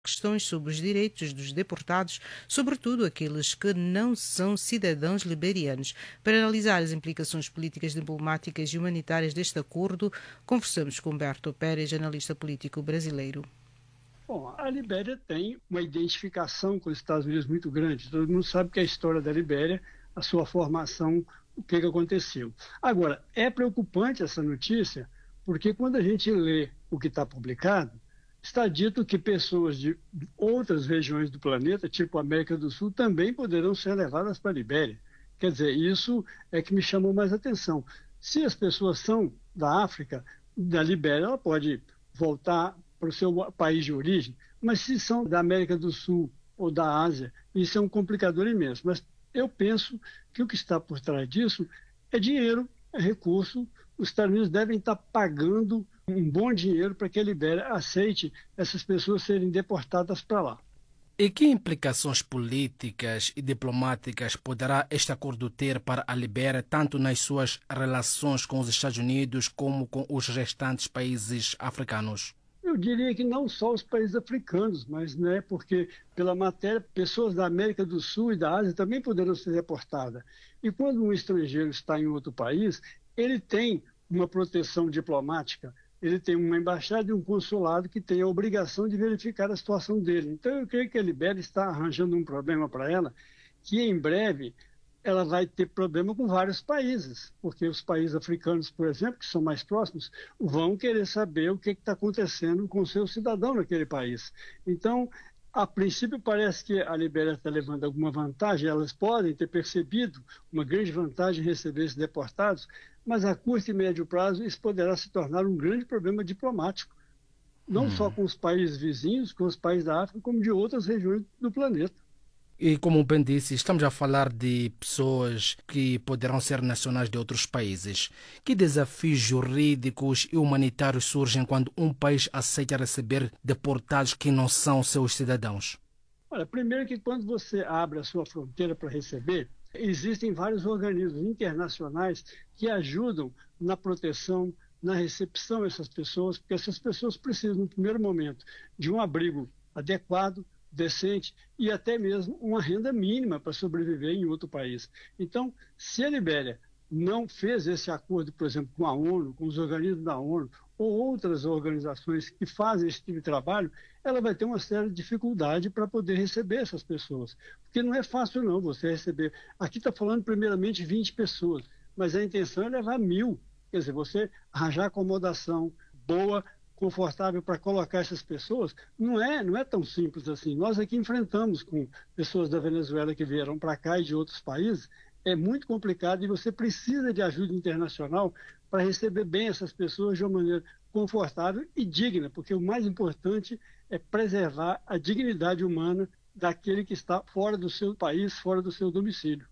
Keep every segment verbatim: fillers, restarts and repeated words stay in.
questões sobre os direitos dos deportados, sobretudo aqueles que não são cidadãos liberianos. Para analisar as implicações políticas, diplomáticas e humanitárias deste acordo, conversamos com Humberto Pérez, analista político brasileiro. Bom, a Libéria tem uma identificação com os Estados Unidos muito grande. Todo mundo sabe que a história da Libéria, a sua formação, o que, que aconteceu. Agora, é preocupante essa notícia, porque quando a gente lê o que está publicado, está dito que pessoas de outras regiões do planeta, tipo a América do Sul, também poderão ser levadas para a Libéria. Quer dizer, isso é que me chamou mais atenção. Se as pessoas são da África, da Libéria, ela pode voltar para o seu país de origem, mas se são da América do Sul ou da Ásia, isso é um complicador imenso. Mas eu penso que o que está por trás disso é dinheiro, é recurso. Os Estados Unidos devem estar pagando um bom dinheiro para que a Libéria aceite essas pessoas serem deportadas para lá. E que implicações políticas e diplomáticas poderá este acordo ter para a Libéria, tanto nas suas relações com os Estados Unidos como com os restantes países africanos? Eu diria que não só os países africanos, mas né, porque pela matéria, pessoas da América do Sul e da Ásia também poderão ser deportadas. E quando um estrangeiro está em outro país, ele tem uma proteção diplomática, ele tem uma embaixada e um consulado que tem a obrigação de verificar a situação dele. Então eu creio que a Libéria está arranjando um problema para ela, que em breve ela vai ter problema com vários países, porque os países africanos, por exemplo, que são mais próximos, vão querer saber o que está acontecendo com o seu cidadão naquele país. Então, a princípio, parece que a Libéria está levando alguma vantagem, elas podem ter percebido uma grande vantagem em receber esses deportados, mas a curto e médio prazo isso poderá se tornar um grande problema diplomático, não hum. só com os países vizinhos, com os países da África, como de outras regiões do planeta. E como bem disse, estamos a falar de pessoas que poderão ser nacionais de outros países. Que desafios jurídicos e humanitários surgem quando um país aceita receber deportados que não são seus cidadãos? Olha, primeiro que quando você abre a sua fronteira para receber, existem vários organismos internacionais que ajudam na proteção, na recepção dessas pessoas, porque essas pessoas precisam, no primeiro momento, de um abrigo adequado, decente e até mesmo uma renda mínima para sobreviver em outro país. Então, se a Libéria não fez esse acordo, por exemplo, com a ONU, com os organismos da ONU ou outras organizações que fazem esse tipo de trabalho, ela vai ter uma séria dificuldade para poder receber essas pessoas. Porque não é fácil não você receber. Aqui está falando primeiramente vinte pessoas, mas a intenção é levar mil. Quer dizer, você arranjar acomodação boa, confortável para colocar essas pessoas, não é, não é tão simples assim. Nós aqui enfrentamos com pessoas da Venezuela que vieram para cá e de outros países, é muito complicado e você precisa de ajuda internacional para receber bem essas pessoas de uma maneira confortável e digna, porque o mais importante é preservar a dignidade humana daquele que está fora do seu país, fora do seu domicílio.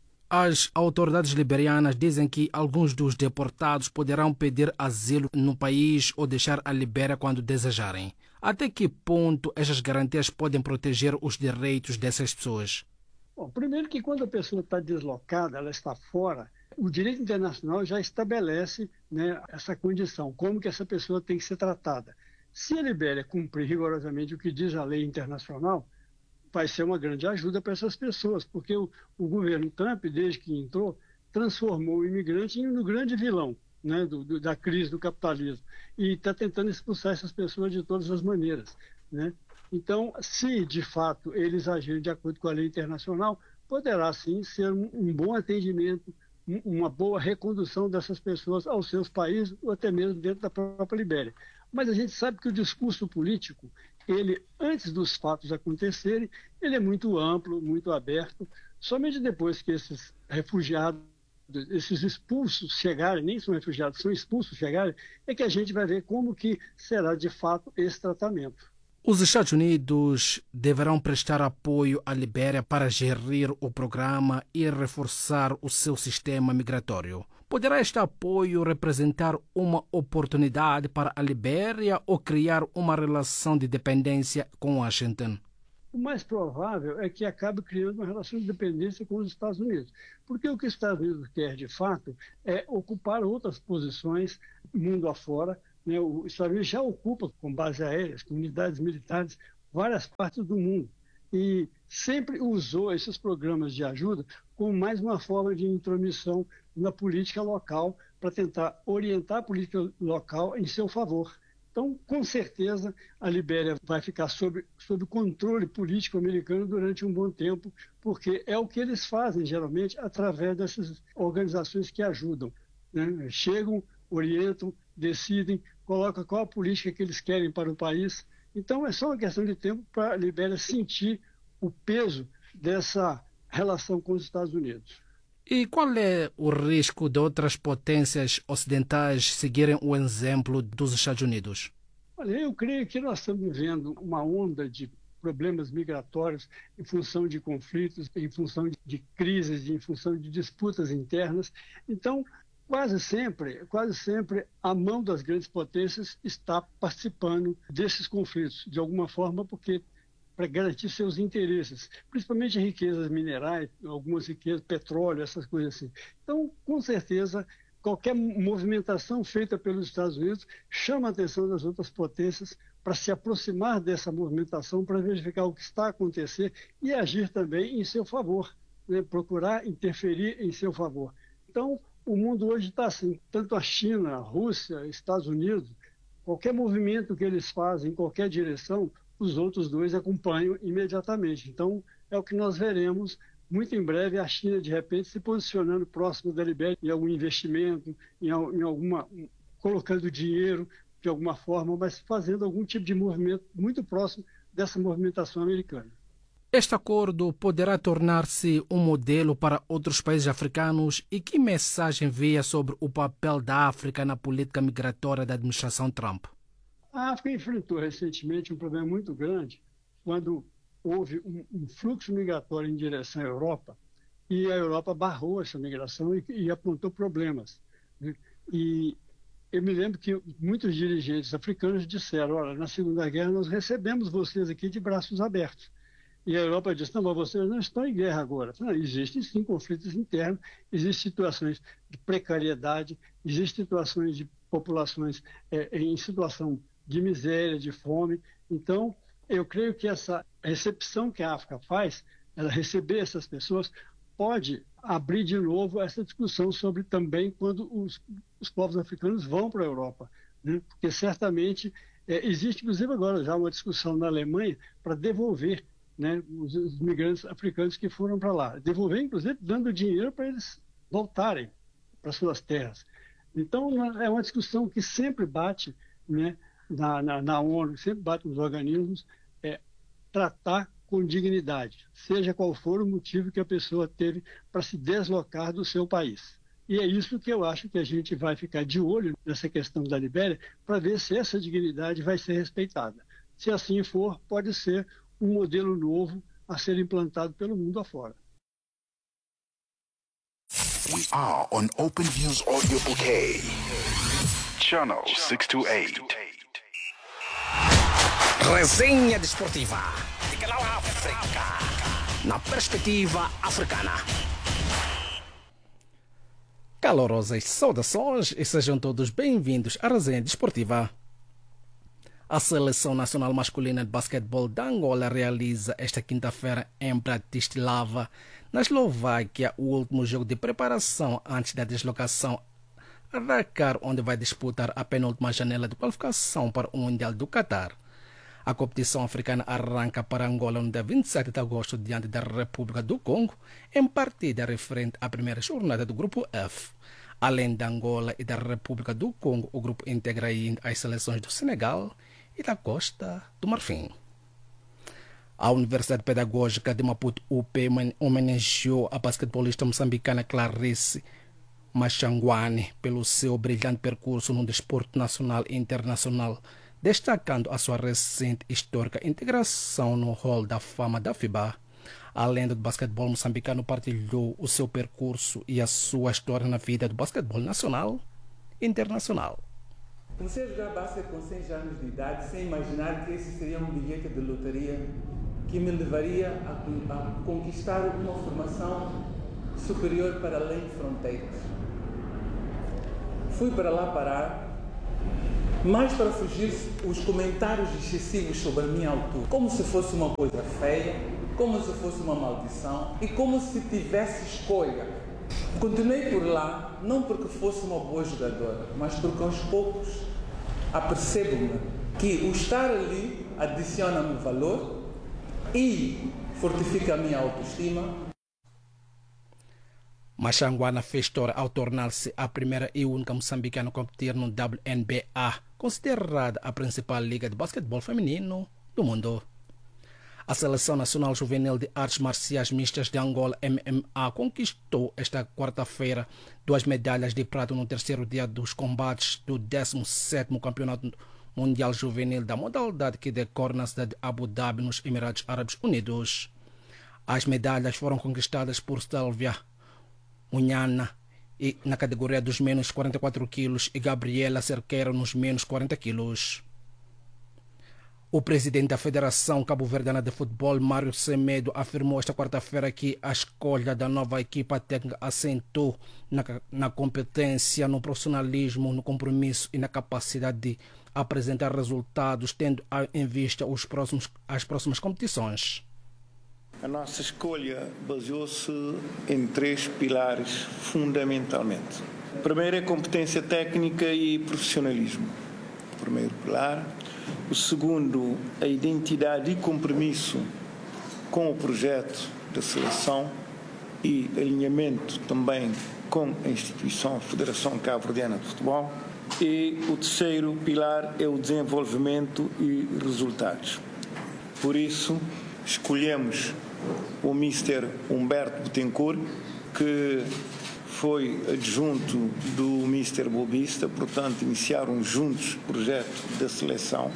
As autoridades liberianas dizem que alguns dos deportados poderão pedir asilo no país ou deixar a Libéria quando desejarem. Até que ponto essas garantias podem proteger os direitos dessas pessoas? Bom, primeiro que quando a pessoa está deslocada, ela está fora, o direito internacional já estabelece, né, essa condição, como que essa pessoa tem que ser tratada. Se a Libéria cumprir rigorosamente o que diz a lei internacional, vai ser uma grande ajuda para essas pessoas, porque o, o governo Trump, desde que entrou, transformou o imigrante em um grande vilão, né, do, do, da crise do capitalismo e está tentando expulsar essas pessoas de todas as maneiras, né? Então, se de fato eles agirem de acordo com a lei internacional, poderá sim ser um, um bom atendimento, um, uma boa recondução dessas pessoas aos seus países ou até mesmo dentro da própria Libéria. Mas a gente sabe que o discurso político, ele, antes dos fatos acontecerem, ele é muito amplo, muito aberto. Somente depois que esses refugiados, esses expulsos chegarem, nem são refugiados, são expulsos chegarem, é que a gente vai ver como que será de fato esse tratamento. Os Estados Unidos deverão prestar apoio à Libéria para gerir o programa e reforçar o seu sistema migratório. Poderá este apoio representar uma oportunidade para a Libéria ou criar uma relação de dependência com Washington? O mais provável é que acabe criando uma relação de dependência com os Estados Unidos. Porque o que os Estados Unidos quer, de fato, é ocupar outras posições mundo afora. Né? O Estados Unidos já ocupa, com base aéreas, com unidades militares, várias partes do mundo e sempre usou esses programas de ajuda como mais uma forma de intromissão na política local para tentar orientar a política local em seu favor. Então, com certeza, a Libéria vai ficar sob, sob controle político americano durante um bom tempo, porque é o que eles fazem, geralmente, através dessas organizações que ajudam, né? Chegam, orientam, decidem, colocam qual a política que eles querem para o país. Então, é só uma questão de tempo para a Libéria sentir o peso dessa relação com os Estados Unidos. E qual é o risco de outras potências ocidentais seguirem o exemplo dos Estados Unidos? Olha, eu creio que nós estamos vivendo uma onda de problemas migratórios em função de conflitos, em função de crises, em função de disputas internas. Então, quase sempre, quase sempre, a mão das grandes potências está participando desses conflitos, de alguma forma, porque para garantir seus interesses, principalmente riquezas minerais, algumas riquezas, petróleo, essas coisas assim. Então, com certeza, qualquer movimentação feita pelos Estados Unidos chama a atenção das outras potências para se aproximar dessa movimentação, para verificar o que está a acontecer e agir também em seu favor, né? Procurar interferir em seu favor. Então, o mundo hoje está assim, tanto a China, a Rússia, Estados Unidos, qualquer movimento que eles fazem em qualquer direção, os outros dois acompanham imediatamente. Então, é o que nós veremos muito em breve, a China, de repente, se posicionando próximo da Libéria em algum investimento, em, em alguma, colocando dinheiro de alguma forma, mas fazendo algum tipo de movimento muito próximo dessa movimentação americana. Este acordo poderá tornar-se um modelo para outros países africanos e que mensagem envia sobre o papel da África na política migratória da administração Trump? A África enfrentou recentemente um problema muito grande quando houve um, um fluxo migratório em direção à Europa e a Europa barrou essa migração e, e apontou problemas. Né? E eu me lembro que muitos dirigentes africanos disseram, olha, na Segunda Guerra nós recebemos vocês aqui de braços abertos. E a Europa disse, não, mas vocês não estão em guerra agora. Não, existem sim conflitos internos, existem situações de precariedade, existem situações de populações é, em situação de miséria, de fome. Então, eu creio que essa recepção que a África faz, ela receber essas pessoas, pode abrir de novo essa discussão sobre também quando os, os povos africanos vão para a Europa. Né? Porque certamente é, existe, inclusive agora já uma discussão na Alemanha para devolver, né, os, os migrantes africanos que foram para lá. Devolver, inclusive, dando dinheiro para eles voltarem para suas terras. Então, é uma discussão que sempre bate, né, Na, na, na ONU, sempre bate nos organismos, é tratar com dignidade, seja qual for o motivo que a pessoa teve para se deslocar do seu país. E é isso que eu acho que a gente vai ficar de olho nessa questão da Libéria, para ver se essa dignidade vai ser respeitada. Se assim for, pode ser um modelo novo a ser implantado pelo mundo afora. We are on Open Views Audio Bouquet, Channel six two eight. Resenha desportiva de Canal África, na perspectiva africana. Calorosas saudações e sejam todos bem-vindos à Resenha Desportiva. A Seleção Nacional Masculina de Basquetebol da Angola realiza esta quinta-feira em Bratislava, na Eslováquia, o último jogo de preparação antes da deslocação a Dakar, onde vai disputar a penúltima janela de qualificação para o Mundial do Qatar. A competição africana arranca para Angola no dia vinte e sete de agosto diante da República do Congo, em partida referente à primeira jornada do Grupo F. Além da Angola e da República do Congo, o grupo integra ainda as seleções do Senegal e da Costa do Marfim. A Universidade Pedagógica de Maputo, U P, homenageou a basquetebolista moçambicana Clarice Machanguane pelo seu brilhante percurso no desporto nacional e internacional, destacando a sua recente histórica integração no hall da fama da FIBA. A lenda do basquetebol moçambicano partilhou o seu percurso e a sua história na vida do basquetebol nacional e internacional. Comecei a jogar basquete com seis anos de idade, sem imaginar que esse seria um bilhete de loteria que me levaria a, a conquistar uma formação superior para além de fronteiras. Fui para lá parar mais para fugir os comentários excessivos sobre a minha altura, como se fosse uma coisa feia, como se fosse uma maldição e como se tivesse escolha. Continuei por lá, não porque fosse uma boa jogadora, mas porque aos poucos apercebo-me que o estar ali adiciona-me valor e fortifica a minha autoestima. Machanguana fez história ao tornar-se a primeira e única moçambicana a competir no W N B A, considerada a principal liga de basquetebol feminino do mundo. A Seleção Nacional Juvenil de Artes Marciais Mistas de Angola, M M A, conquistou esta quarta-feira duas medalhas de prata no terceiro dia dos combates do décimo sétimo Campeonato Mundial Juvenil da modalidade que decorre na cidade de Abu Dhabi, nos Emirados Árabes Unidos. As medalhas foram conquistadas por Stelvia Unhana e, na categoria dos menos quarenta e quatro quilos, e Gabriela Cerqueira nos menos quarenta quilos. O presidente da Federação Cabo-Verdiana de Futebol, Mário Semedo, afirmou esta quarta-feira que a escolha da nova equipa técnica assentou na, na competência, no profissionalismo, no compromisso e na capacidade de apresentar resultados, tendo em vista os próximos, as próximas competições. A nossa escolha baseou-se em três pilares, fundamentalmente. O primeiro é competência técnica e profissionalismo. O primeiro pilar. O segundo, a identidade e compromisso com o projeto da seleção e alinhamento também com a instituição, a Federação Cabo-Verdiana de Futebol. E o terceiro pilar é o desenvolvimento e resultados. Por isso, escolhemos o mister Humberto Betancourt, que foi adjunto do mister Bobista, portanto, iniciaram juntos o projeto da seleção.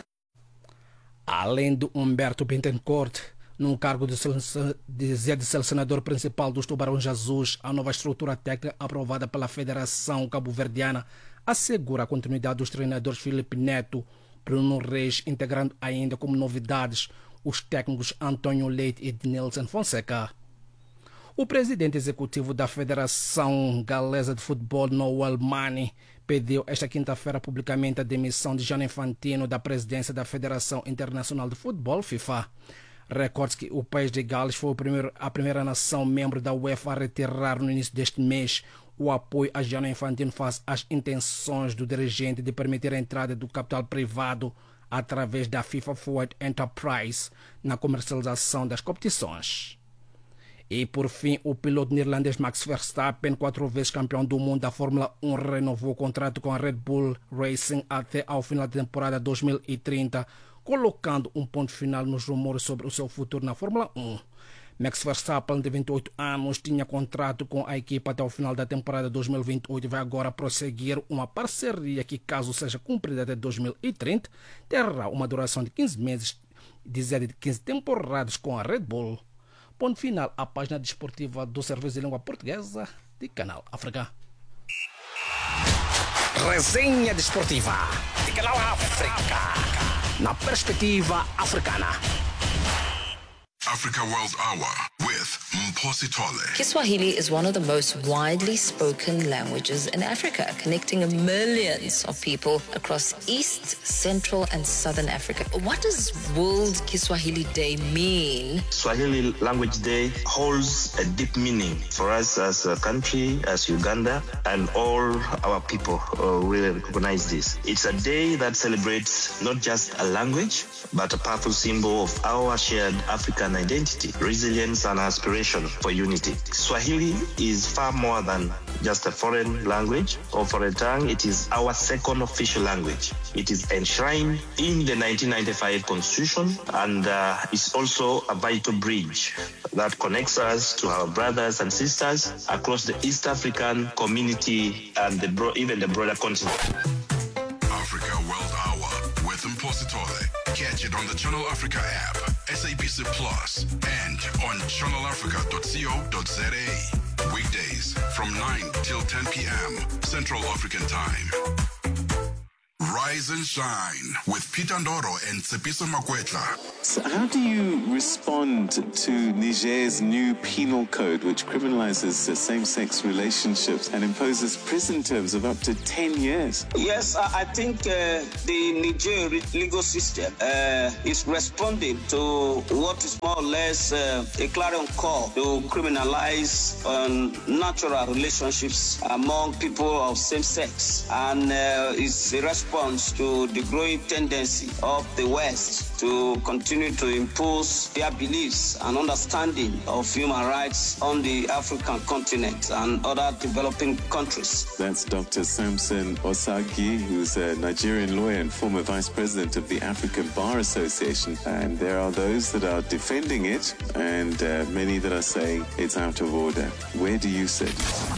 Além de Humberto Betancourt, no cargo de, de, de selecionador principal dos Tubarões Azuis, a nova estrutura técnica aprovada pela Federação Cabo-Verdiana assegura a continuidade dos treinadores Filipe Neto, Bruno Reis, integrando ainda como novidades os técnicos Antônio Leite e Nelson Fonseca. O presidente executivo da Federação Galesa de Futebol, Noel Mani, pediu esta quinta-feira publicamente a demissão de Gianni Infantino da presidência da Federação Internacional de Futebol, FIFA. Recorde que o país de Gales foi o primeiro, a primeira nação membro da UEFA a retirar no início deste mês o apoio a Gianni Infantino face às intenções do dirigente de permitir a entrada do capital privado através da FIFA Forward Enterprise na comercialização das competições. E, por fim, o piloto neerlandês Max Verstappen, quatro vezes campeão do mundo da Fórmula um, renovou o contrato com a Red Bull Racing até ao final da temporada dois mil e trinta, colocando um ponto final nos rumores sobre o seu futuro na Fórmula um. Max Verstappen, de vinte e oito anos, tinha contrato com a equipa até o final da temporada dois mil e vinte e oito e vai agora prosseguir uma parceria que, caso seja cumprida até dois mil e trinta, terá uma duração de quinze meses, de quinze temporadas com a Red Bull. Ponto final à página desportiva do Serviço de Língua Portuguesa de Canal África. Resenha desportiva de Canal África, na perspectiva africana. Africa World Hour with Mphosi Tole. Kiswahili is one of the most widely spoken languages in Africa, connecting millions of people across East, Central, and Southern Africa. What does World Kiswahili Day mean? Swahili Language Day holds a deep meaning for us as a country, as Uganda, and all our people uh, really recognize this. It's a day that celebrates not just a language, but a powerful symbol of our shared African identity, resilience, and aspiration for unity. Swahili is far more than just a foreign language or foreign tongue. It is our second official language. It is enshrined in the nineteen ninety-five Constitution and uh, is also a vital bridge that connects us to our brothers and sisters across the East African community and the bro- even the broader continent. Africa World Hour with Mphosi Tole. Catch it on the Channel Africa app, S A B C Plus, and on channel africa dot co dot za. Weekdays from nine till ten p.m. Central African Time. Rise and Shine with Peter Ndoro and Tsepiso Makwetla. So how do you respond to Niger's new penal code, which criminalizes uh, same-sex relationships and imposes prison terms of up to ten years? Yes, I think uh, the Niger legal system uh, is responding to what is more or less uh, a clarion call to criminalize um, natural relationships among people of same sex, and uh, it's a response to the growing tendency of the West to continue to impose their beliefs and understanding of human rights on the African continent and other developing countries. That's Doctor Samson Osagi, who's a Nigerian lawyer and former vice president of the African Bar Association. And there are those that are defending it and uh, many that are saying it's out of order. Where do you sit?